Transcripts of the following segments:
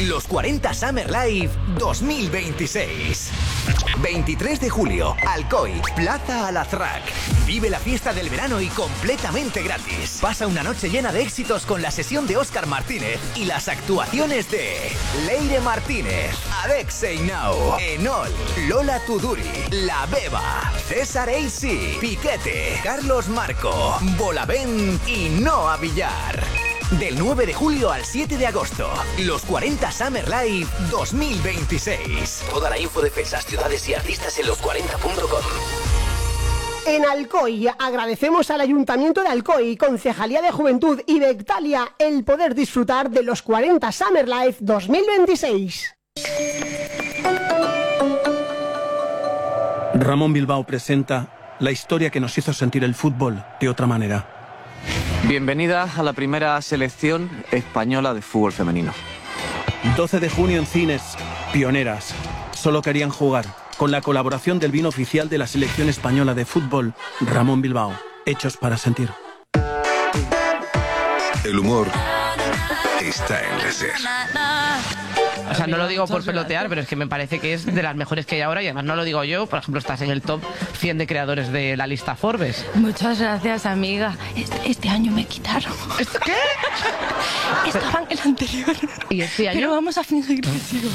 Los 40 Summer Live 2026. 23 de julio, Alcoy, Plaza Al-Azraq. Vive la fiesta del verano y completamente gratis. Pasa una noche llena de éxitos con la sesión de Óscar Martínez y las actuaciones de Leire Martínez, Alexei Nau, Enol, Lola Tuduri, La Beba, César AC, Piquete, Carlos Marco, Bolavent y Noa Villar. Del 9 de julio al 7 de agosto, los 40 Summer Live 2026. Toda la info de fechas, ciudades y artistas en los40.com. En Alcoy agradecemos al Ayuntamiento de Alcoy, Concejalía de Juventud y Bectalia el poder disfrutar de los 40 Summer Live 2026. Ramón Bilbao presenta la historia que nos hizo sentir el fútbol de otra manera. Bienvenida a la primera selección española de fútbol femenino. 12 de junio en cines, Pioneras. Solo querían jugar. Con la colaboración del vino oficial de la selección española de fútbol, Ramón Bilbao. Hechos para sentir. El humor está en la SER. O sea, no lo digo por pelotear, pero es que me parece que es de las mejores que hay ahora y además no lo digo yo. Por ejemplo, estás en el top 100 de creadores de la lista Forbes. Muchas gracias, amiga. Este año me quitaron. ¿Qué? Estaba en el anterior. ¿Y este año? Pero vamos a fingir que sigo.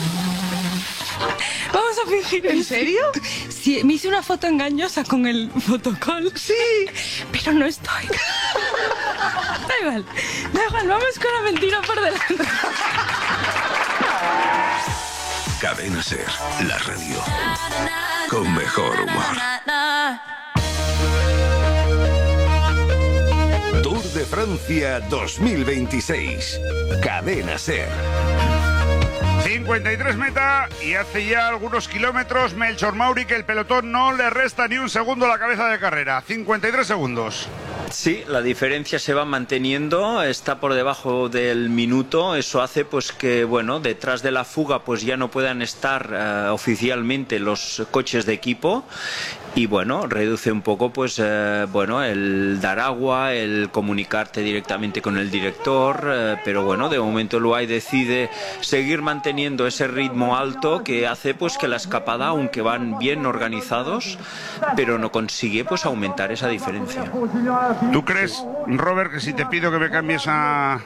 Vamos a fingir. ¿En serio? Sí, me hice una foto engañosa con el fotocall. Sí. Pero no estoy. Da igual, vamos con la mentira por delante. Cadena SER, la radio con mejor humor. Tour de Francia 2026. Cadena SER. 53 meta y hace ya algunos kilómetros Melchor Mauri que el pelotón no le resta ni un segundo a la cabeza de carrera. 53 segundos. Sí, la diferencia se va manteniendo, está por debajo del minuto, eso hace pues que, bueno, detrás de la fuga pues ya no puedan estar oficialmente los coches de equipo y bueno, reduce un poco pues, bueno, el dar agua, el comunicarte directamente con el director, pero bueno, de momento el UAE decide seguir manteniendo ese ritmo alto que hace pues que la escapada, aunque van bien organizados, pero no consigue pues aumentar esa diferencia. ¿Tú crees, Robert, que si te pido que me cambies a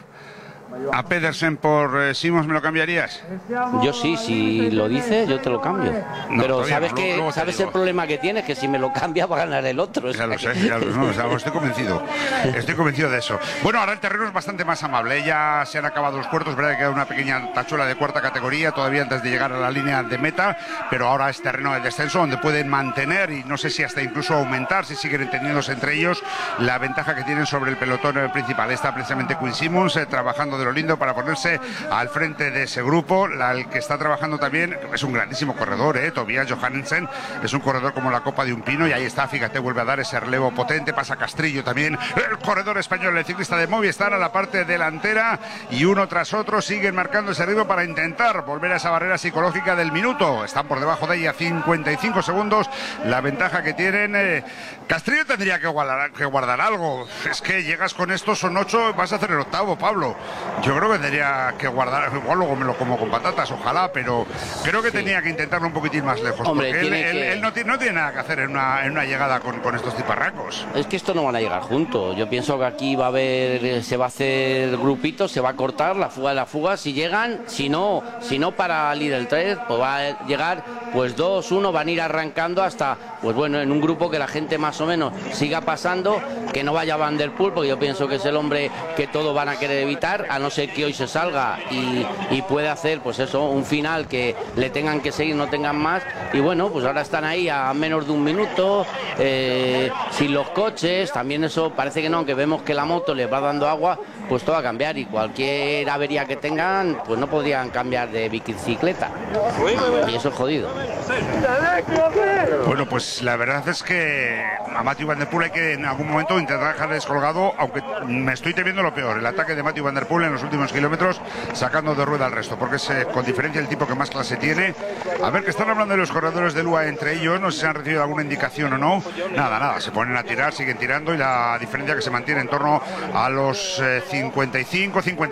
Pedersen por Simons, me lo cambiarías? Yo sí, si lo dices, yo te lo cambio. No, pero todavía sabes no, ¿sabes el problema que tienes? Que si me lo cambias va a ganar el otro. Ya lo sé, estoy convencido. Estoy convencido de eso. Bueno, ahora el terreno es bastante más amable. Ya se han acabado los puertos, verdad que queda una pequeña tachuela de cuarta categoría todavía antes de llegar a la línea de meta, pero ahora es terreno de descenso donde pueden mantener y no sé si hasta incluso aumentar, si siguen entendiéndose entre ellos, la ventaja que tienen sobre el pelotón principal. Está precisamente Quinn Simmons trabajando de lo lindo para ponerse al frente de ese grupo. El que está trabajando también es un grandísimo corredor, Tobias Johannesen, es un corredor como la copa de un pino y ahí está, fíjate, vuelve a dar ese relevo potente, pasa Castrillo también, el corredor español, el ciclista de Movistar a la parte delantera y uno tras otro siguen marcando ese ritmo para intentar volver a esa barrera psicológica del minuto. Están por debajo de ella 55 segundos, la ventaja que tienen. Castrillo tendría que guardar algo, es que llegas con esto, son 8, vas a hacer el octavo, Pablo. Yo creo que tendría que guardar, igual luego me lo como con patatas, ojalá, pero creo que tenía que intentarlo un poquitín más lejos. Hombre, porque él no tiene nada que hacer en una llegada con estos tiparracos. Es que esto no van a llegar juntos. Yo pienso que aquí se va a hacer grupitos, se va a cortar la fuga, si llegan, si no para Lidl 3, pues va a llegar pues 2, 1, van a ir arrancando hasta, pues bueno, en un grupo que la gente más o menos siga pasando, que no vaya Van der Poel, porque yo pienso que es el hombre que todos van a querer evitar, a no ser que hoy se salga y pueda hacer pues eso, un final que le tengan que seguir, no tengan más, y bueno, pues ahora están ahí a menos de un minuto, sin los coches, también eso parece que no, aunque vemos que la moto les va dando agua, pues todo va a cambiar y cualquier avería que tengan, pues no podrían cambiar de bicicleta, y eso es jodido. Bueno, pues la verdad es que a Mathieu Van der Poel hay que en algún momento intentar dejar descolgado, aunque me estoy temiendo lo peor, el ataque de Mathieu Van der Poel en los últimos kilómetros, sacando de rueda al resto, porque es con diferencia el tipo que más clase tiene. A ver, que están hablando de los corredores del UAE entre ellos, no sé si han recibido alguna indicación o no. Nada, se ponen a tirar, siguen tirando y la diferencia que se mantiene en torno a los 55, 50